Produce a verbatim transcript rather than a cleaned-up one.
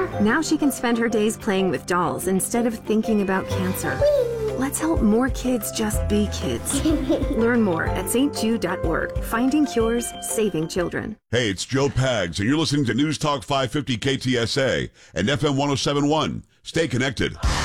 Now she can spend her days playing with dolls instead of thinking about cancer. Let's help more kids just be kids. Learn more at S T Jude dot org. Finding cures, saving children. Hey, it's Joe Pags, and you're listening to News Talk five fifty K T S A and F M one oh seven point one. Stay connected.